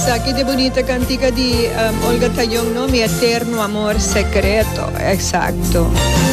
Esa, qué bonita cantica de Olga Tañón, ¿no? Mi eterno amor secreto, exacto.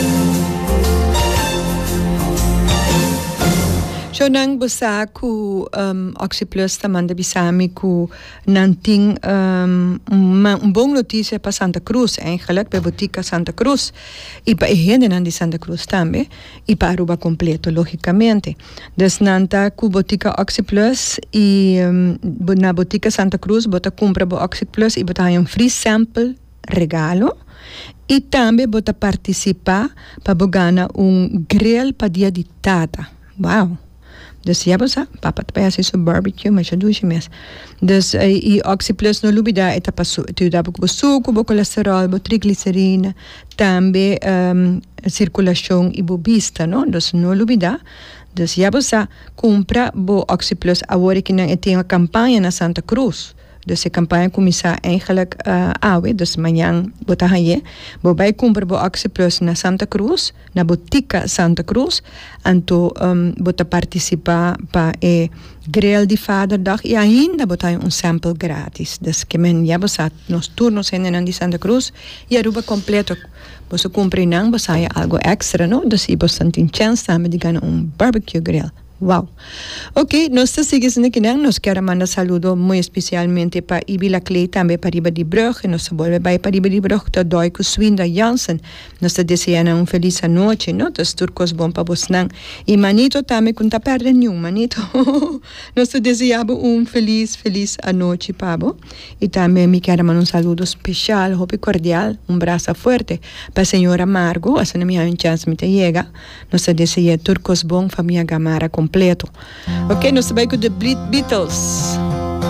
Yo nang basa ku Oxyplus tamanda bisami ku nanting bom notícia para Santa Cruz, eigenlijk bij Botica Santa Cruz e para a de Santa Cruz também e para Aruba completo, logicamente. Dus nanta ku Botica Oxyplus e na Botica Santa Cruz bota compra bo Oxyplus e bota um free sample regalo. E também bota participar para ganhar grill para dia de tata. Wow! Dus ja, bosa, papa te payas isso barbecue, mas já duas mês. Dus e Oxyplus no lubida eta passo, tu dá bo suco, bo colesterol, bo triglicerina, também circulação e bo vista, no? Dus no lubida. Dus ja, bosa, compra bo Oxyplus agora que não tem uma campanha na Santa Cruz. Dus de campagne começa eigenlijk awe, dus amanhã bota aí, bo vai comprar bo Oxyplus na Santa Cruz, na Botica Santa Cruz, anto bota participar para grill de Vaderdag e ainda bota sample grátis. Dus que men já bosa nos turnos en de Santa Cruz e Aruba completo. Você compra não, você algo extra, no? Dus e você tem chance também de ganhar barbecue grill. Wow. Ok, nós seguimos aqui, nós queremos mandar saludo muito especialmente para Ibila Clay, também para Iba de Brugge, nós voltamos para Iba de Brugge, para Doiko Swinda Jansen, nós desejamos feliz noite, não? Os turcos bom para vocês. E Manito também, quando está perdendo nenhum, Manito, nós desejamos feliz noite para você. E também me quero mandar saludo especial, muito cordial, abraço forte para a senhora Margo, a senhora minha chance me chega, nós desejamos turcos bom, família Gamara completo. Ok, nós vamos com The Beatles.